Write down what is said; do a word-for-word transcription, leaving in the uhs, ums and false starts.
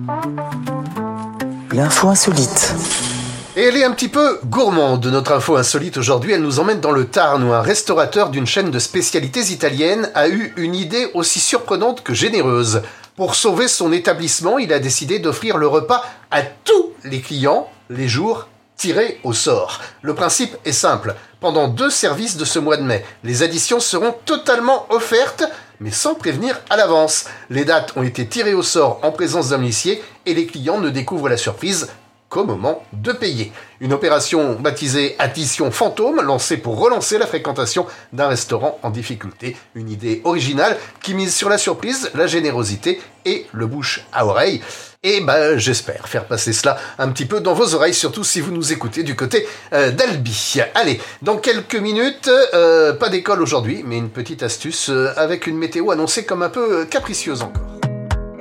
L'info insolite. Et elle est un petit peu gourmande, notre info insolite aujourd'hui. Elle nous emmène dans le Tarn où un restaurateur d'une chaîne de spécialités italiennes a eu une idée aussi surprenante que généreuse. Pour sauver son établissement, il a décidé d'offrir le repas à tous les clients les jours tirés au sort. Le principe est simple. Pendant deux services de ce mois de mai, les additions seront totalement offertes, mais sans prévenir à l'avance. Les dates ont été tirées au sort en présence d'un huissier et les clients ne découvrent la surprise qu'au moment de payer. Une opération baptisée Addition Fantôme, lancée pour relancer la fréquentation d'un restaurant en difficulté. Une idée originale qui mise sur la surprise, la générosité et le bouche à oreille. Et ben, j'espère faire passer cela un petit peu dans vos oreilles, surtout si vous nous écoutez du côté euh, d'Albi. Allez, dans quelques minutes, euh, pas d'école aujourd'hui, mais une petite astuce euh, avec une météo annoncée comme un peu euh, capricieuse encore.